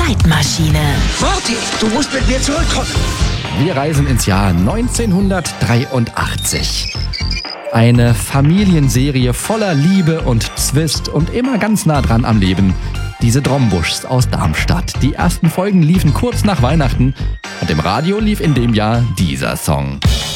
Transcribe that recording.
Zeitmaschine. Marty, du musst mit mir zurückkommen. Wir reisen ins Jahr 1983. Eine Familienserie voller Liebe und Zwist und immer ganz nah dran am Leben. Diese Drombuschs aus Darmstadt. Die ersten Folgen liefen kurz nach Weihnachten und im Radio lief in dem Jahr dieser Song.